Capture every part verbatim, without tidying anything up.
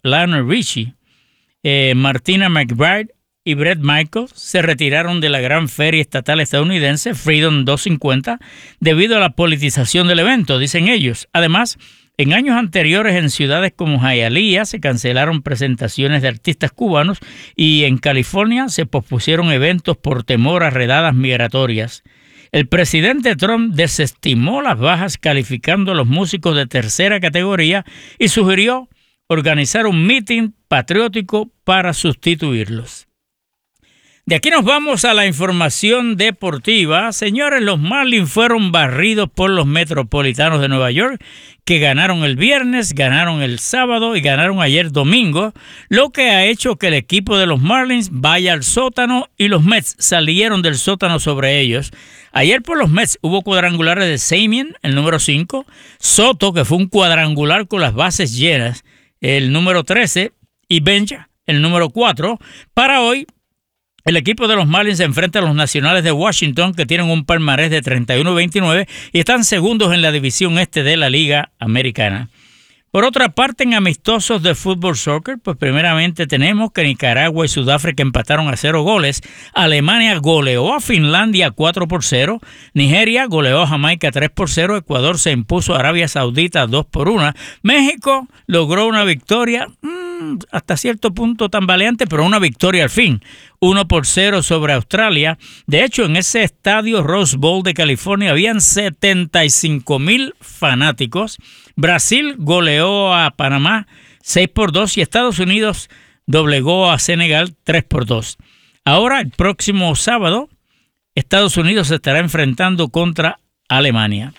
Lionel Richie, eh, Martina McBride y Bret Michaels se retiraron de la gran feria estatal estadounidense Freedom doscientos cincuenta debido a la politización del evento, dicen ellos. Además, en años anteriores en ciudades como Hialeah se cancelaron presentaciones de artistas cubanos y en California se pospusieron eventos por temor a redadas migratorias. El presidente Trump desestimó las bajas calificando a los músicos de tercera categoría y sugirió organizar un mitin patriótico para sustituirlos. De aquí nos vamos a la información deportiva. Señores, los Marlins fueron barridos por los Metropolitanos de Nueva York, que ganaron el viernes, ganaron el sábado y ganaron ayer domingo, lo que ha hecho que el equipo de los Marlins vaya al sótano y los Mets salieron del sótano sobre ellos. Ayer por los Mets hubo cuadrangulares de Semien, el número cinco, Soto, que fue un cuadrangular con las bases llenas, el número trece, y Benja, el número cuatro. Para hoy, el equipo de los Marlins se enfrenta a los Nacionales de Washington, que tienen un palmarés de treinta y uno veintinueve y están segundos en la división este de la Liga Americana. Por otra parte, en amistosos de fútbol soccer, pues primeramente tenemos que Nicaragua y Sudáfrica empataron a cero goles. Alemania goleó a Finlandia cuatro por cero. Nigeria goleó a Jamaica tres por cero. Ecuador se impuso a Arabia Saudita dos por uno. México logró una victoria mmm, hasta cierto punto tambaleante, pero una victoria al fin. uno por cero sobre Australia. De hecho, en ese estadio Rose Bowl de California habían setenta y cinco mil fanáticos. Brasil goleó a Panamá seis por dos y Estados Unidos doblegó a Senegal tres por dos. Ahora, el próximo sábado, Estados Unidos se estará enfrentando contra Alemania.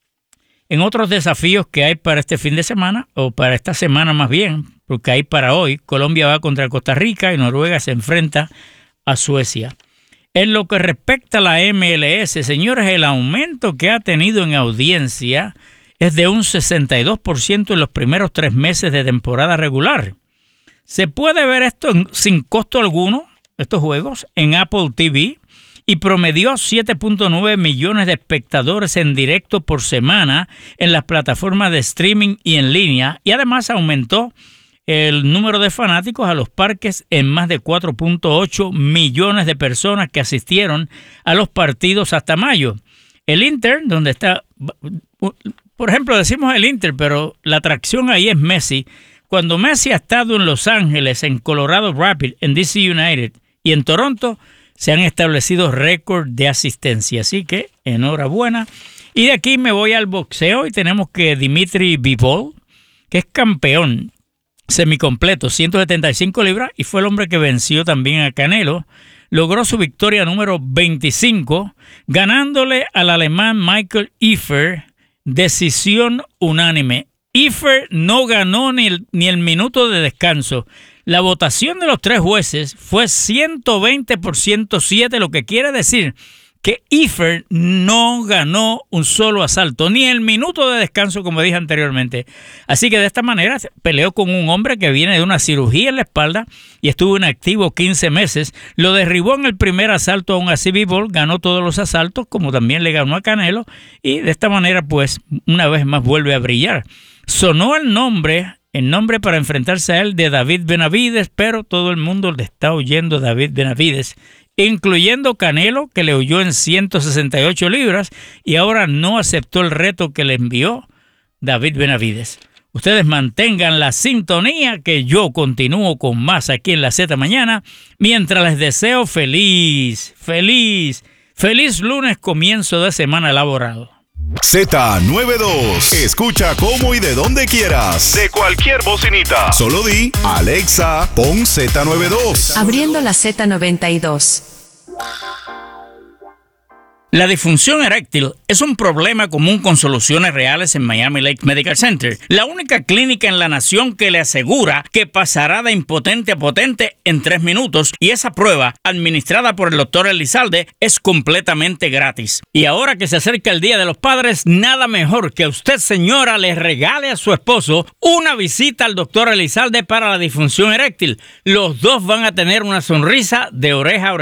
En otros desafíos que hay para este fin de semana, o para esta semana más bien, porque hay para hoy, Colombia va contra Costa Rica y Noruega se enfrenta a Suecia. En lo que respecta a la M L S, señores, el aumento que ha tenido en audiencia es de un sesenta y dos por ciento en los primeros tres meses de temporada regular. Se puede ver esto en, sin costo alguno, estos juegos, en Apple T V, y promedió siete punto nueve millones de espectadores en directo por semana en las plataformas de streaming y en línea, y además aumentó el número de fanáticos a los parques en más de cuatro punto ocho millones de personas que asistieron a los partidos hasta mayo. El Inter, donde está, por ejemplo, decimos el Inter, pero la atracción ahí es Messi. Cuando Messi ha estado en Los Ángeles, en Colorado Rapids, en D C United y en Toronto, se han establecido récords de asistencia. Así que, enhorabuena. Y de aquí me voy al boxeo y tenemos que Dimitri Bivol, que es campeón semicompleto, ciento setenta y cinco libras, y fue el hombre que venció también a Canelo, logró su victoria número veinticinco, ganándole al alemán Michael Ifer, decisión unánime. Ifer no ganó ni el, ni el minuto de descanso. La votación de los tres jueces fue ciento veinte por ciento siete, lo que quiere decir que Ifer no ganó un solo asalto, ni el minuto de descanso, como dije anteriormente. Así que de esta manera peleó con un hombre que viene de una cirugía en la espalda y estuvo inactivo quince meses. Lo derribó en el primer asalto, aún así Bivol ganó todos los asaltos, como también le ganó a Canelo, y de esta manera, pues, una vez más vuelve a brillar. Sonó el nombre, el nombre para enfrentarse a él de David Benavides, pero todo el mundo le está oyendo David Benavides, incluyendo Canelo, que le huyó en ciento sesenta y ocho libras y ahora no aceptó el reto que le envió David Benavides. Ustedes mantengan la sintonía, que yo continúo con más aquí en la Z Mañana, mientras les deseo feliz, feliz, feliz lunes, comienzo de semana laboral. Z noventa y dos. Escucha cómo y de donde quieras. De cualquier bocinita. Solo di, Alexa, pon Z noventa y dos. Abriendo la Z noventa y dos. La disfunción eréctil es un problema común con soluciones reales en Miami Lakes Medical Center, la única clínica en la nación que le asegura que pasará de impotente a potente en tres minutos, y esa prueba, administrada por el doctor Elizalde, es completamente gratis. Y ahora que se acerca el Día de los Padres, nada mejor que usted, señora, le regale a su esposo una visita al doctor Elizalde para la disfunción eréctil. Los dos van a tener una sonrisa de oreja a oreja.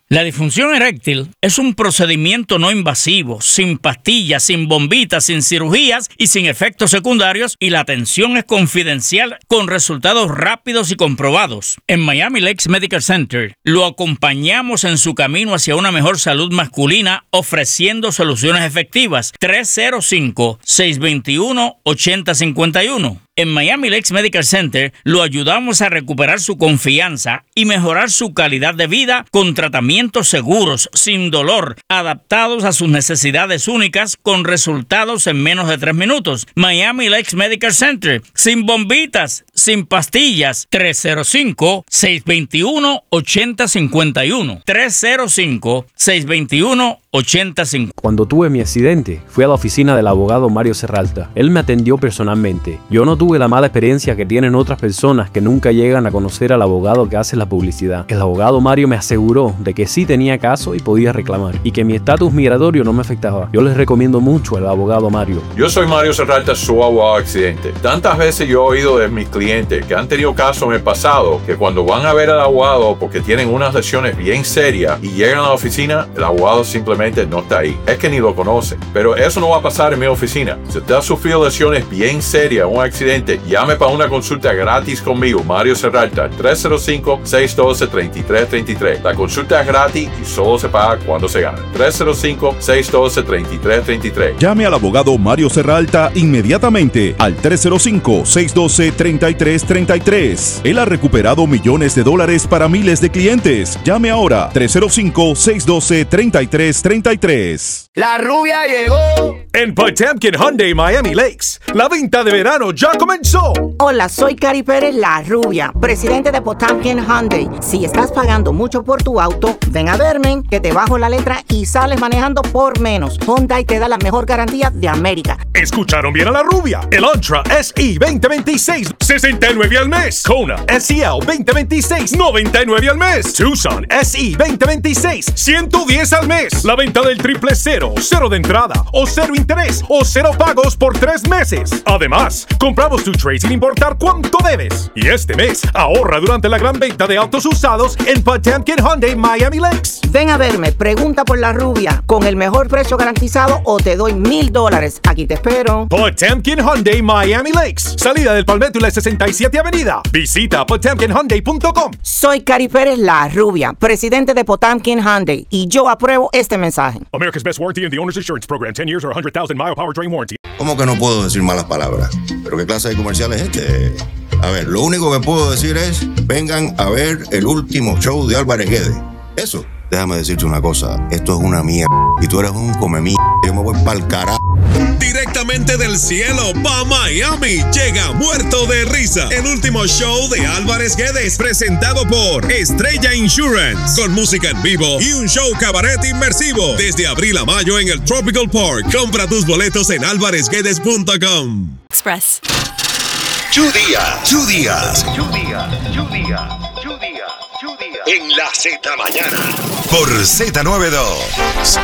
La disfunción eréctil es un procedimiento no invasivo, sin pastillas, sin bombitas, sin cirugías y sin efectos secundarios, y la atención es confidencial con resultados rápidos y comprobados. En Miami Lakes Medical Center lo acompañamos en su camino hacia una mejor salud masculina, ofreciendo soluciones efectivas. tres cero cinco, seis dos uno, ocho cero cinco uno. En Miami Lakes Medical Center lo ayudamos a recuperar su confianza y mejorar su calidad de vida con tratamientos seguros, sin dolor, adaptados a sus necesidades únicas, con resultados en menos de tres minutos. Miami Lakes Medical Center, sin bombitas, sin pastillas. tres cero cinco, seis dos uno, ocho cero cinco uno. tres cero cinco, seis dos uno, ocho cero cinco uno. Cuando tuve mi accidente, fui a la oficina del abogado Mario Serralta. Él me atendió personalmente. Yo no tuve la mala experiencia que tienen otras personas que nunca llegan a conocer al abogado que hace la publicidad. El abogado Mario me aseguró de que sí tenía caso y podía reclamar, y que mi estatus migratorio no me afectaba. Yo les recomiendo mucho al abogado Mario. Yo soy Mario Serralta, su abogado accidente. Tantas veces yo he oído de mis clientes que han tenido casos en el pasado, que cuando van a ver al abogado porque tienen unas lesiones bien serias y llegan a la oficina, el abogado simplemente no está ahí. Es que ni lo conocen. Pero eso no va a pasar en mi oficina. Si usted ha sufrido lesiones bien serias, un accidente, llame para una consulta gratis conmigo, Mario Serralta, tres cero cinco, seis uno dos, tres tres tres tres. La consulta es gratis y solo se paga cuando se gana. tres cero cinco, seis uno dos, tres tres tres tres. Llame al abogado Mario Serralta inmediatamente al tres cero cinco, seis uno dos, tres tres tres tres. Él ha recuperado millones de dólares para miles de clientes. Llame ahora, tres cero cinco, seis uno dos, tres tres tres tres. La rubia llegó. En Potemkin Hyundai Miami Lakes, la venta de verano ya comenzó. Hola, soy Cari Pérez, la rubia, presidente de Potemkin Hyundai. Si estás pagando mucho por tu auto, ven a verme, que te bajo la letra y sales manejando por menos. Hyundai te da la mejor garantía de América. Escucharon bien a la rubia. El Antra S E veinte veintiséis, sesenta y nueve al mes. Kona S E L veinte veintiséis, noventa y nueve al mes. Tucson S E veinte veintiséis, ciento diez al mes. La venta del triple cero, cero de entrada o cero interés o cero pagos por tres meses. Además, compramos tu trade sin importar cuánto debes. Y este mes, ahorra durante la gran venta de autos usados en Potemkin Hyundai Miami Lakes. Ven a verme, pregunta por la rubia. Con el mejor precio garantizado o te doy mil dólares. Aquí te espero. Potemkin Hyundai Miami Lakes. Salida del Palmetto y la sesenta y siete Avenida. Visita potemkin hyundai punto com. Soy Cari Pérez, la rubia, presidente de Potemkin Hyundai. Y yo apruebo este mensaje. America's Best Warranty and the Owner's Insurance Program. ten years or one hundred thousand mile powertrain warranty. ¿Cómo que no puedo decir malas palabras? ¿Pero qué clase de comercial es este? A ver, lo único que puedo decir es, vengan a ver el último show de Álvarez Guedes. Eso, déjame decirte una cosa, esto es una mierda. Y tú eres un come mierda. Yo me voy pa'l carajo. Directamente del cielo pa' Miami llega Muerto de Risa, el último show de Álvarez Guedes, presentado por Estrella Insurance, con música en vivo y un show cabaret inmersivo desde abril a mayo en el Tropical Park. Compra tus boletos en álvarez guedes punto com. Express. Two días, two días. Two días, two días, two días, two días. En la Z Mañana. Por Z noventa y dos.